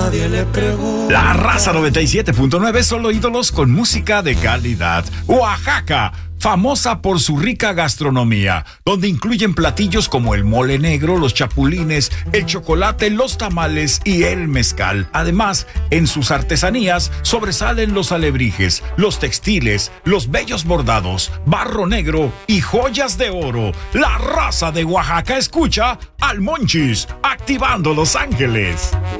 nadie le pregunta. La Raza 97.9, solo ídolos con música de calidad. Oaxaca, famosa por su rica gastronomía, donde incluyen platillos como el mole negro, los chapulines, el chocolate, los tamales y el mezcal. Además, en sus artesanías sobresalen los alebrijes, los textiles, los bellos bordados, barro negro y joyas de oro. La Raza de Oaxaca escucha al Monchis, activando Los Ángeles.